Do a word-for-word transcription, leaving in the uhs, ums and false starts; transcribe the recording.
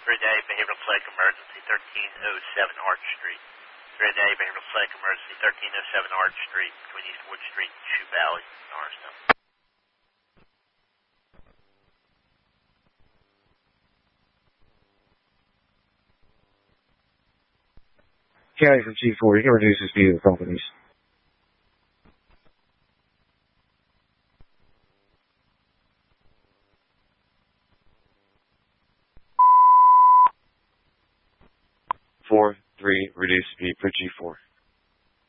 Three-day behavioral psych emergency, thirteen oh seven Arch Street. Three-day behavioral psych emergency, thirteen oh seven Arch Street, between Eastwood Street and Shoe Valley, Norristown. County from G four, you can reduce the speed of the companies. Four, three, reduce speed for G four.